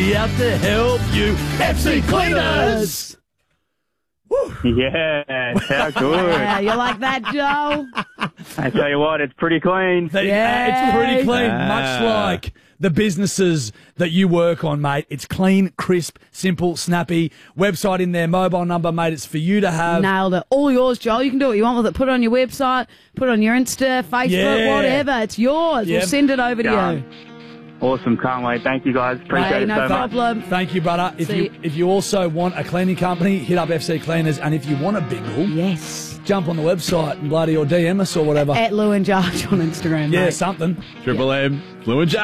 Out to help you, FC Cleaners. Yeah, how good. Yeah, you like that, Joe? I tell you what, it's pretty clean. It's pretty clean, much like the businesses that you work on, mate. It's clean, crisp, simple, snappy. Website in there, mobile number, mate. It's for you to have. Nailed it. All yours, Joel. You can do what you want with it. Put it on your website, put it on your Insta, Facebook, whatever. It's yours. We'll send it over to you. Awesome, can't wait. Thank you guys. Appreciate it no so problem. much. Thank you, brother. If you also want a cleaning company, hit up FC Cleaners. And if you want a bingle, jump on the website and bloody or DM us or whatever. At Lou and Jarge on Instagram. Yeah, mate. something. Triple M, Fluent